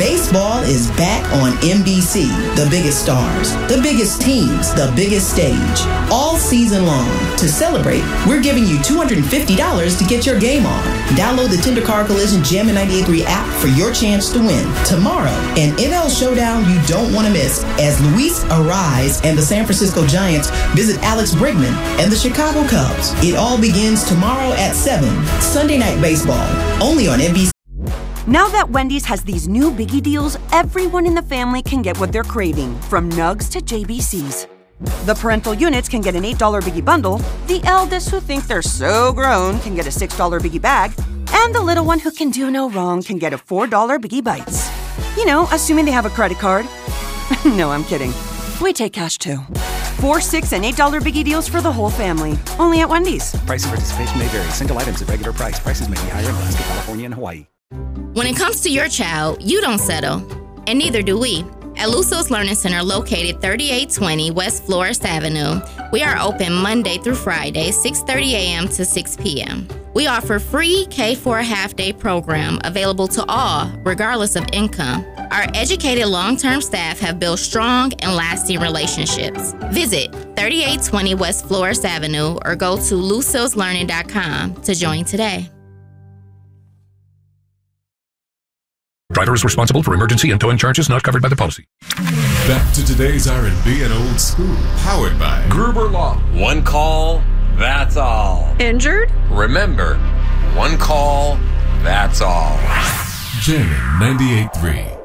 Baseball is back on NBC. The biggest stars, the biggest teams, the biggest stage. All season long. To celebrate, we're giving you $250 to get your game on. Download the Tender Car Collision Jammin' 98.3 app for your chance to win. Tomorrow, an NL showdown you don't want to miss as Luis Arraez and the San Francisco Giants visit Alex Bregman and the Chicago Cubs. It all begins tomorrow at 7. Sunday Night Baseball, only on NBC. Now that Wendy's has these new Biggie deals, everyone in the family can get what they're craving, from nugs to JBCs. The parental units can get an $8 Biggie bundle, the eldest who think they're so grown can get a $6 Biggie bag, and the little one who can do no wrong can get a $4 Biggie Bites. You know, assuming they have a credit card. No, I'm kidding. We take cash too. 4, 6, and $8 Biggie deals for the whole family. Only at Wendy's. Price and participation may vary. Single items at regular price. Prices may be higher in Alaska, California, and Hawaii. When it comes to your child, you don't settle, and neither do we. At Lucille's Learning Center, located 3820 West Flores Avenue, we are open Monday through Friday, 6:30 a.m. to 6 p.m. We offer free K4 half-day program available to all, regardless of income. Our educated long-term staff have built strong and lasting relationships. Visit 3820 West Flores Avenue or go to lucilleslearning.com to join today. Driver is responsible for emergency and towing charges not covered by the policy. Back to today's R&B and old school, powered by Gruber Law. One call, that's all. Injured? Remember, one call, that's all. Jammin' 98.3.